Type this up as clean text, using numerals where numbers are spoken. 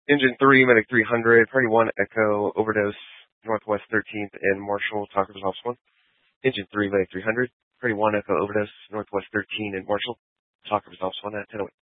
Engine 3, Medic 300, Party 1, Echo, Overdose, Northwest 13th, and Marshall, Talk Results 1. Engine 3, Medic 300, Party 1, Echo, Overdose, Northwest 13, and Marshall, Talk Results 1 at 1008.